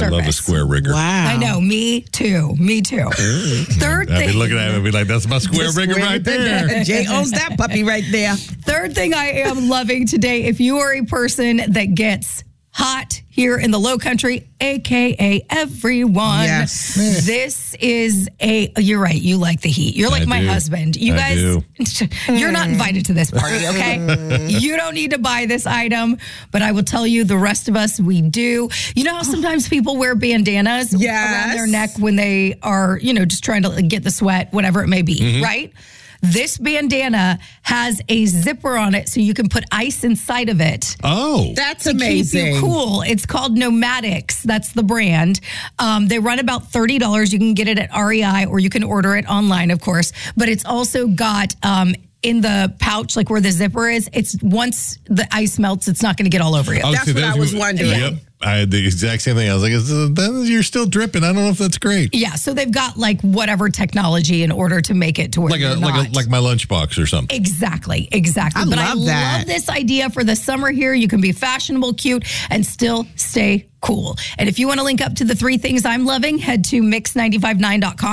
surface. I love a square rigger. Wow. I know. Me too. Third I'd be thing. looking at it and be like, that's my square rigger right there. Jay owns that puppy right there. Third thing I am loving today, if you are a person that gets hot here in the Low Country, aka everyone. Yes. This is you're right, you like the heat. You're like I my do. husband. You I guys, do. you're not invited to this party, okay? You don't need to buy this item, but I will tell you, the rest of us, we do. You know how sometimes people wear bandanas around their neck when they are, just trying to get the sweat, whatever it may be, right? This bandana has a zipper on it so you can put ice inside of it. Oh. That's To amazing. keep you cool. It's called Nomadics. That's the brand. They run about $30. You can get it at REI or you can order it online, of course. But it's also got in the pouch, like where the zipper is, it's once the ice melts, it's not going to get all over you. That's what I was wondering. Yep. I had the exact same thing. I was like, you're still dripping. I don't know if that's great. Yeah, so they've got like whatever technology in order to make it to where you're not. Like my lunchbox or something. Exactly. I But I love that. love this idea for the summer here. You can be fashionable, cute, and still stay cool. And if you want to link up to the 3 things I'm loving, head to mix959.com.